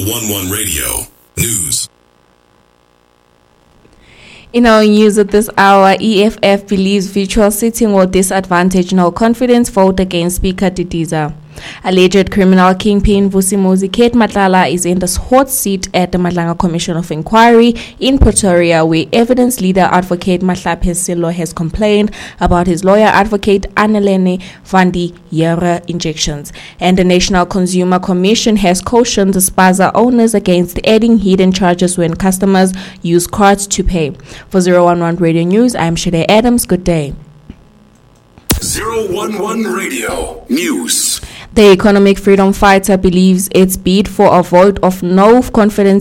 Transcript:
011 Radio News. In our news at this hour, EFF believes virtual sitting will disadvantage no confidence vote against Speaker Didiza. Alleged criminal kingpin Vusimuzi Kate Matlala is in the hot seat at the Madlanga Commission of Inquiry in Pretoria, where evidence leader advocate Mahlaphe Sello has complained about his lawyer advocate Annelene Vandi Yere injections. And the National Consumer Commission has cautioned the spaza owners against adding hidden charges when customers use cards to pay. For 011 Radio News, I'm Shade Adams. Good day. 011 Radio News. The economic freedom fighter believes its bid for a vote of no confidence